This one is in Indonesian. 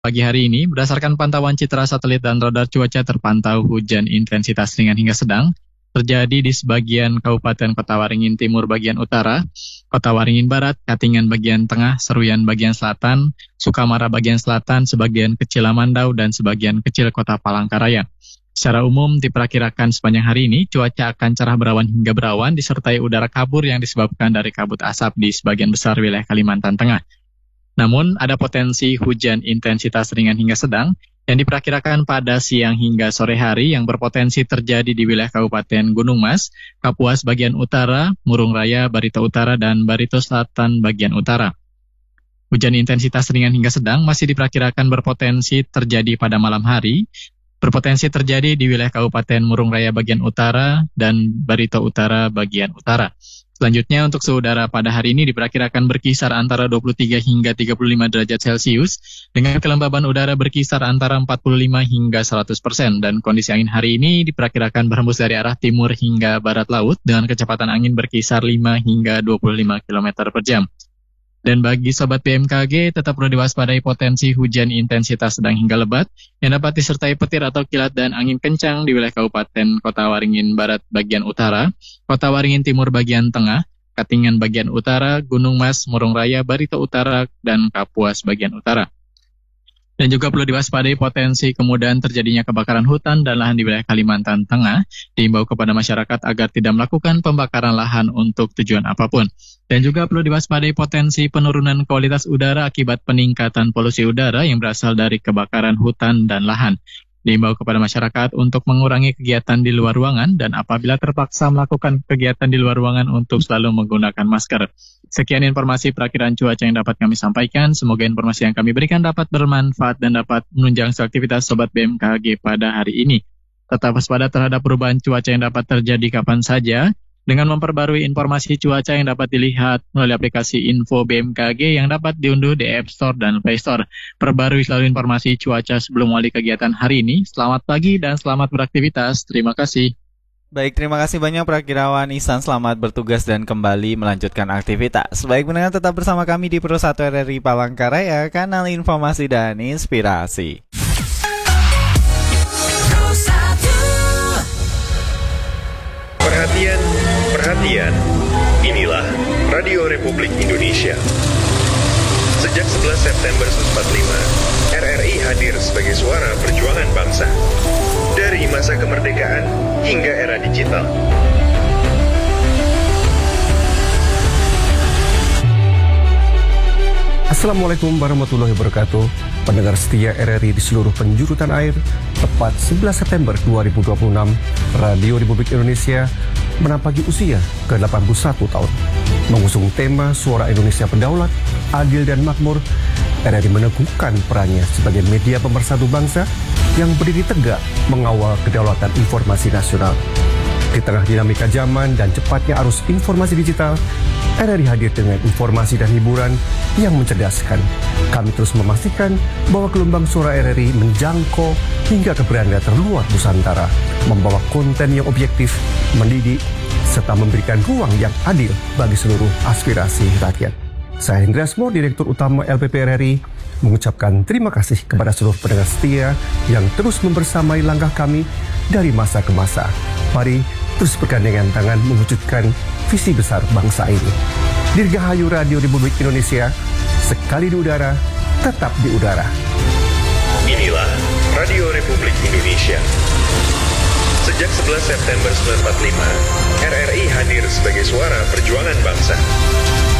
Pagi hari ini, berdasarkan pantauan citra satelit dan radar cuaca terpantau hujan intensitas ringan hingga sedang terjadi di sebagian Kabupaten Kota Waringin Timur bagian utara, Kota Waringin Barat, Katingan bagian tengah, Seruyan bagian selatan, Sukamara bagian selatan, sebagian kecil Lamandau, dan sebagian kecil Kota Palangkaraya. Secara umum, diperkirakan sepanjang hari ini, cuaca akan cerah berawan hingga berawan, disertai udara kabur yang disebabkan dari kabut asap di sebagian besar wilayah Kalimantan Tengah. Namun, ada potensi hujan intensitas ringan hingga sedang yang diperkirakan pada siang hingga sore hari yang berpotensi terjadi di wilayah Kabupaten Gunung Mas, Kapuas bagian utara, Murung Raya, Barito Utara, dan Barito Selatan bagian utara. Hujan intensitas ringan hingga sedang masih diperkirakan berpotensi terjadi pada malam hari, berpotensi terjadi di wilayah Kabupaten Murung Raya bagian utara dan Barito Utara bagian utara. Selanjutnya untuk suhu udara pada hari ini diperkirakan berkisar antara 23 hingga 35 derajat Celcius dengan kelembaban udara berkisar antara 45 hingga 100% dan kondisi angin hari ini diperkirakan berhembus dari arah timur hingga barat laut dengan kecepatan angin berkisar 5 hingga 25 km per jam. Dan bagi Sobat BMKG, tetap perlu diwaspadai potensi hujan intensitas sedang hingga lebat yang dapat disertai petir atau kilat dan angin kencang di wilayah Kabupaten Kota Waringin Barat bagian utara, Kota Waringin Timur bagian tengah, Katingan bagian utara, Gunung Mas, Murung Raya, Barito Utara, dan Kapuas bagian utara. Dan juga perlu diwaspadai potensi kemudahan terjadinya kebakaran hutan dan lahan di wilayah Kalimantan Tengah. Diimbau kepada masyarakat agar tidak melakukan pembakaran lahan untuk tujuan apapun. Dan juga perlu diwaspadai potensi penurunan kualitas udara akibat peningkatan polusi udara yang berasal dari kebakaran hutan dan lahan. Diimbau kepada masyarakat untuk mengurangi kegiatan di luar ruangan dan apabila terpaksa melakukan kegiatan di luar ruangan untuk selalu menggunakan masker. Sekian informasi perakiraan cuaca yang dapat kami sampaikan. Semoga informasi yang kami berikan dapat bermanfaat dan dapat menunjang aktivitas Sobat BMKG pada hari ini. Tetap waspada terhadap perubahan cuaca yang dapat terjadi kapan saja dengan memperbarui informasi cuaca yang dapat dilihat melalui aplikasi Info BMKG yang dapat diunduh di App Store dan Play Store. Perbarui selalu informasi cuaca sebelum mulai kegiatan hari ini. Selamat pagi dan selamat beraktivitas. Terima kasih. Baik, terima kasih banyak Prakirawan Ihsan. Selamat bertugas dan kembali melanjutkan aktivitas. Baik, pendengar tetap bersama kami di Pro 1 RRI Palangkaraya, kanal informasi dan inspirasi. Perhatian, inilah Radio Republik Indonesia. Sejak 11 September 1945, RRI hadir sebagai suara perjuangan bangsa. Dari masa kemerdekaan hingga era digital. Assalamualaikum warahmatullahi wabarakatuh. Pendengar setia RRI di seluruh penjuru tanah air, tepat 11 September 2026, Radio Republik Indonesia menampaki usia ke-81 tahun. Mengusung tema Suara Indonesia Berdaulat, Adil dan Makmur, RRI meneguhkan perannya sebagai media pemersatu bangsa yang berdiri tegak mengawal kedaulatan informasi nasional. Di tengah dinamika zaman dan cepatnya arus informasi digital, RRI hadir dengan informasi dan hiburan yang mencerdaskan. Kami terus memastikan bahwa gelombang suara RRI menjangkau hingga ke beranda terluar Nusantara, membawa konten yang objektif, mendidik, serta memberikan ruang yang adil bagi seluruh aspirasi rakyat. Saya Hendra Asmo, Direktur Utama LPP RRI, mengucapkan terima kasih kepada seluruh pendengar setia yang terus membersamai langkah kami dari masa ke masa. Mari terus bergandengan tangan mewujudkan visi besar bangsa ini. Dirgahayu Radio Republik Indonesia, sekali di udara, tetap di udara. Inilah Radio Republik Indonesia. Sejak 11 September 1945, RRI hadir sebagai suara perjuangan bangsa.